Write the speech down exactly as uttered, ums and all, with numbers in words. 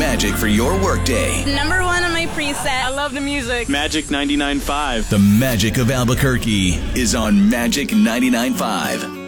magic for your workday. Number one on my preset. I love the music. Magic ninety-nine point five. The magic of Albuquerque is on Magic ninety-nine point five.